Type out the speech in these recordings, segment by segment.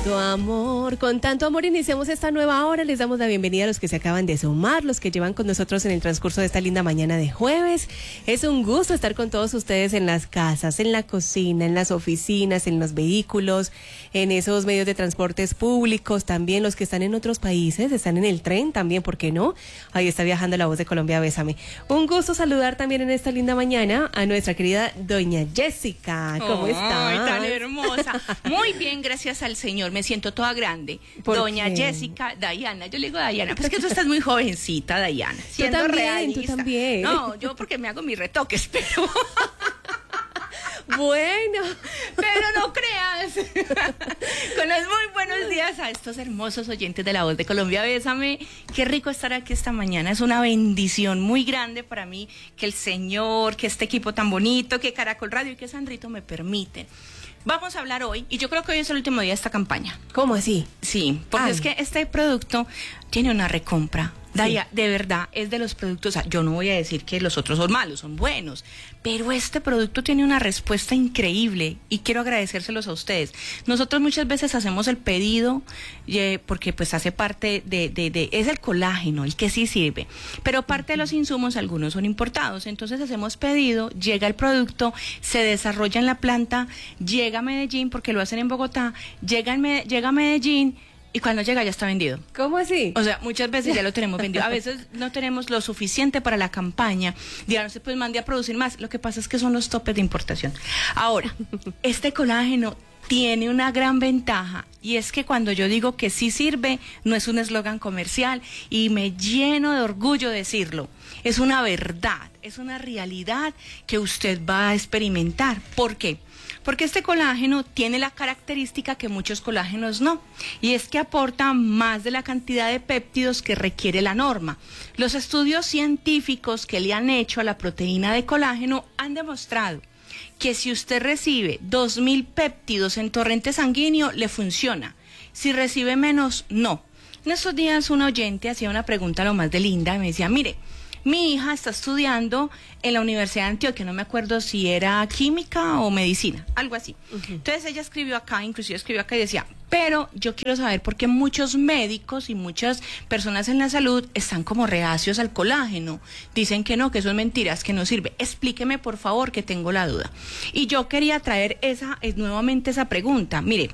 Con tanto amor iniciamos esta nueva hora. Les damos la bienvenida a los que se acaban de sumar, los que llevan con nosotros en el transcurso de esta linda mañana de jueves. Es un gusto estar con todos ustedes en las casas, en la cocina, en las oficinas, en los vehículos, en esos medios de transportes públicos, también los que están en otros países, están en el tren también, ¿por qué no? Ahí está viajando la voz de Colombia, bésame. Un gusto saludar también en esta linda mañana a nuestra querida doña Jessica. ¿Cómo está? Ay, tan hermosa. Muy bien, gracias al Señor. Me siento toda grande. Doña qué? Jessica, Dayana, yo le digo Dayana, pero es que tú estás muy jovencita, Dayana. Siendo tú realista. también. No, yo porque me hago mis retoques, pero... Bueno, pero no creas. Con los muy buenos días a estos hermosos oyentes de La Voz de Colombia, bésame. Qué rico estar aquí esta mañana. Es una bendición muy grande para mí que el Señor, que este equipo tan bonito, que Caracol Radio y que Sandrito me permiten. Vamos a hablar hoy, y yo creo que hoy es el último día de esta campaña. ¿cómo así? Sí, porque es que este producto tiene una recompra. Daya, de verdad, es de los productos, o sea, yo no voy a decir que los otros son malos, son buenos, pero este producto tiene una respuesta increíble y quiero agradecérselos a ustedes. Nosotros muchas veces hacemos el pedido porque pues hace parte es el colágeno, el que sí sirve, pero parte de los insumos, algunos son importados, entonces hacemos pedido, llega el producto, se desarrolla en la planta, llega a Medellín, porque lo hacen en Bogotá, llega a Medellín, y cuando llega ya está vendido. ¿Cómo así? O sea, muchas veces ya lo tenemos vendido. A veces no tenemos lo suficiente para la campaña. Dirán, pues mande a producir más. Lo que pasa es que son los topes de importación. Ahora, este colágeno tiene una gran ventaja y es que cuando yo digo que sí sirve, no es un eslogan comercial y me lleno de orgullo decirlo. Es una verdad, es una realidad que usted va a experimentar. ¿Por qué? Porque este colágeno tiene la característica que muchos colágenos no, y es que aporta más de la cantidad de péptidos que requiere la norma. Los estudios científicos que le han hecho a la proteína de colágeno han demostrado que si usted recibe 2000 péptidos en torrente sanguíneo, le funciona. Si recibe menos, no. En estos días un oyente hacía una pregunta lo más de linda y me decía, mire, mi hija está estudiando en la Universidad de Antioquia, no me acuerdo si era química o medicina, algo así. Entonces ella escribió acá, inclusive escribió acá y decía, pero yo quiero saber por qué muchos médicos y muchas personas en la salud están como reacios al colágeno. Dicen que no, que eso es mentiras, que no sirve. Explíqueme por favor, que tengo la duda. Y yo quería traer nuevamente esa pregunta. Mire,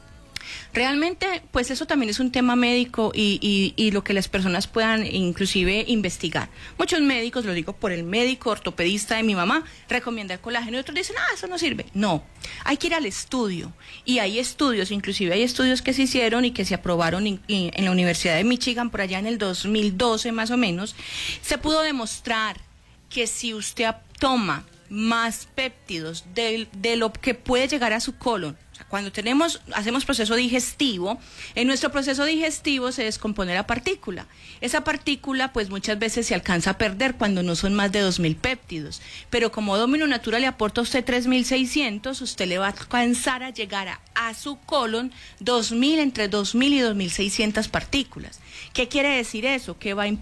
realmente, pues eso también es un tema médico y lo que las personas puedan inclusive investigar. Muchos médicos, lo digo por el médico ortopedista de mi mamá, recomienda el colágeno y otros dicen, eso no sirve. No, hay que ir al estudio y hay estudios, inclusive hay estudios que se hicieron y que se aprobaron en la Universidad de Michigan por allá en el 2012 más o menos. Se pudo demostrar que si usted toma más péptidos de lo que puede llegar a su colon, cuando hacemos proceso digestivo, en nuestro proceso digestivo se descompone la partícula. Esa partícula, pues muchas veces se alcanza a perder cuando no son más de 2000 péptidos. Pero como Domino Natura le aporta a usted 3600, usted le va a alcanzar a llegar a su colon entre 2000 y 2600 partículas. ¿Qué quiere decir eso? Que va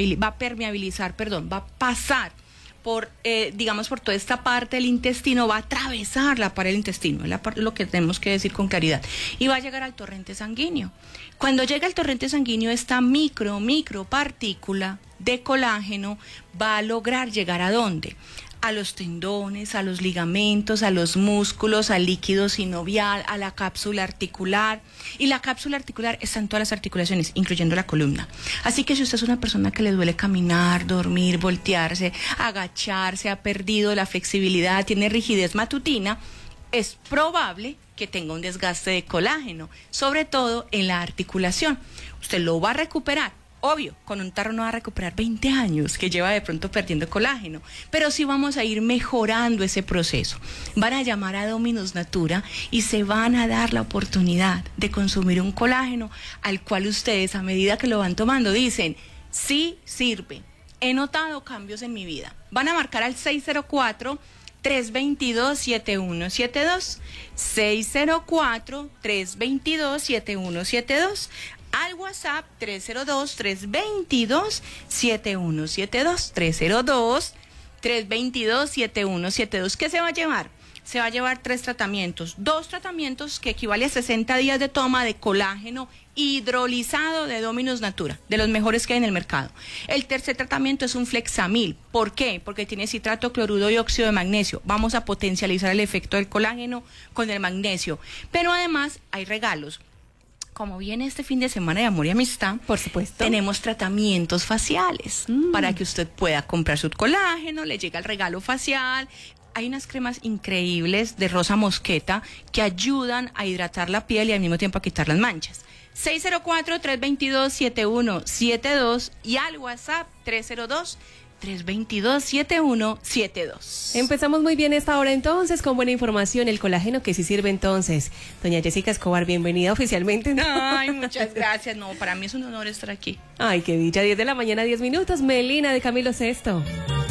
a pasar por toda esta parte del intestino, va a atravesar la pared del intestino, es lo que tenemos que decir con claridad, y va a llegar al torrente sanguíneo. Cuando llega al torrente sanguíneo, esta micro partícula de colágeno va a lograr llegar ¿a dónde? A los tendones, a los ligamentos, a los músculos, al líquido sinovial, a la cápsula articular. Y la cápsula articular está en todas las articulaciones, incluyendo la columna. Así que si usted es una persona que le duele caminar, dormir, voltearse, agacharse, ha perdido la flexibilidad, tiene rigidez matutina, es probable que tenga un desgaste de colágeno, sobre todo en la articulación. Usted lo va a recuperar. Obvio, con un tarro no va a recuperar 20 años que lleva de pronto perdiendo colágeno, pero sí vamos a ir mejorando ese proceso. Van a llamar a Dominos Natura y se van a dar la oportunidad de consumir un colágeno al cual ustedes, a medida que lo van tomando, dicen, sí sirve, he notado cambios en mi vida. Van a marcar al 604-322-7172, 604-322-7172, al WhatsApp 302-322-7172, 302-322-7172. ¿Qué se va a llevar? se va a llevar 3 tratamientos. 2 tratamientos que equivale a 60 días de toma de colágeno hidrolizado de Dominus Natura, de los mejores que hay en el mercado. El tercer tratamiento es un Flexamil. ¿Por qué? Porque tiene citrato, cloruro y óxido de magnesio. Vamos a potencializar el efecto del colágeno con el magnesio. Pero además hay regalos. Como viene este fin de semana de amor y amistad, por supuesto, tenemos tratamientos faciales para que usted pueda comprar su colágeno, le llega el regalo facial. Hay unas cremas increíbles de rosa mosqueta que ayudan a hidratar la piel y al mismo tiempo a quitar las manchas. 604-322-7172 y al WhatsApp 302-322-7172. Empezamos muy bien esta hora entonces, con buena información, el colágeno que sí sirve entonces. Doña Jessica Escobar, bienvenida oficialmente. Ay, muchas gracias. No, para mí es un honor estar aquí. Ay, qué dicha. 10 de la mañana, 10 minutos. Melina de Camilo Sesto.